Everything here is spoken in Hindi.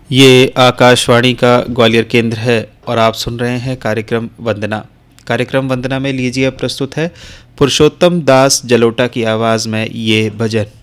ये आकाशवाणी का ग्वालियर केंद्र है और आप सुन रहे हैं कार्यक्रम वंदना। कार्यक्रम वंदना में लीजिए अब प्रस्तुत है पुरुषोत्तम दास जलोटा की आवाज़ में ये भजन।